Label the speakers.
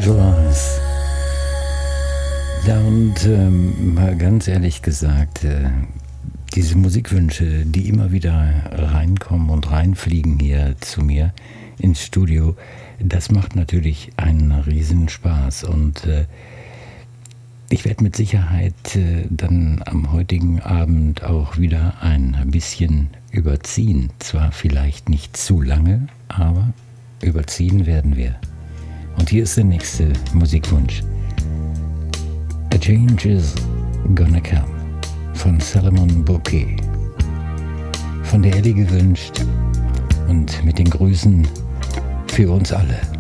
Speaker 1: Angeles. Ja, und mal ganz ehrlich gesagt, diese Musikwünsche, die immer wieder reinkommen und reinfliegen hier zu mir ins Studio, das macht natürlich einen riesen Spaß. Und ich werde mit Sicherheit dann am heutigen Abend auch wieder ein bisschen überziehen. Zwar vielleicht nicht zu lange, aber überziehen werden wir. Und hier ist der nächste Musikwunsch. A Change is Gonna Come von Solomon Bouquet. Von der Ellie gewünscht und mit den Grüßen für uns alle.